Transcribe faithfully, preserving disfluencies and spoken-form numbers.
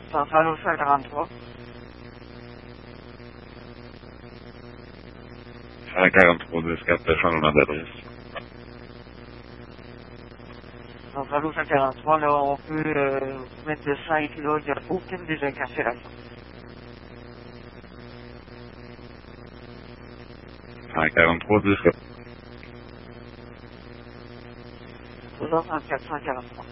Centrale au cent quarante-trois. cent quarante-trois, dix quatre, changement d'adresse. Centrale au cent quarante-trois, là, on peut euh, mettre le cinq, là, il n'y a aucune désincarcération. cent quarante-trois, dix quatre. soixante-quatre cent quarante-trois.